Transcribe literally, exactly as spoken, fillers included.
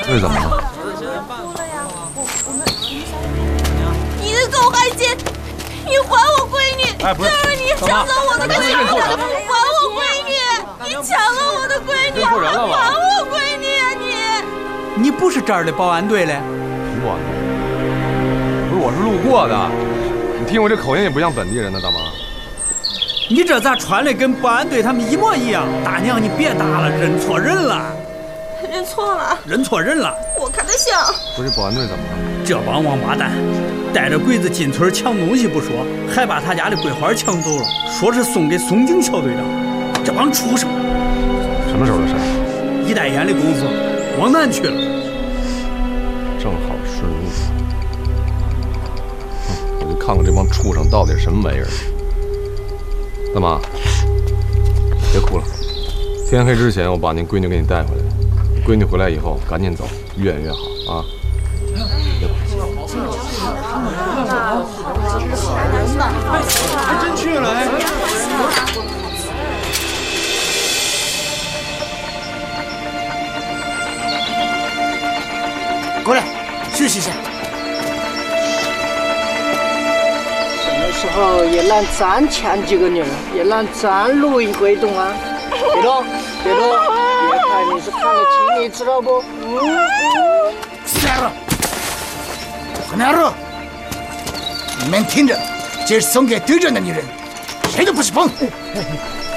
这是怎么了？ 你个狗汉奸！你还我闺女！ 哎，不是， 就是你抢走我的闺女！还我闺女！你抢了我的闺女！ 认错人了吧？ 还我闺女啊你！ 你不是这儿的保安队的？ 保安队？不是，我是路过的。你听我这口音也不像本地人呢，大妈。 你这咋穿的跟保安队他们一模一样？大娘，你别打了，认错人了。 认错了。 认错人了。 我看他像。 不是，保安队怎么了？ 这帮王八蛋，带着鬼子进村抢东西不说，还把他家的桂花抢走了，说是送给宋警校队长。这帮畜生！ 什么时候的事儿？ 一袋烟的功夫，往南去了。 正好顺路。哼，我就看看这帮畜生到底是什么玩意儿。大妈，别哭了。天黑之前，我把您闺女给你带回来。闺女回来以后，赶紧走，越远越好啊！别哭。 还真去了哎！ 过来，休息一下。 时候也让咱抢几个女人，也让咱路一回动啊！别动，别动，别看你是看得起，你知道不？嗯嗯。 散了，很难了。你们听着，这是送给队长的女人，谁都不许碰。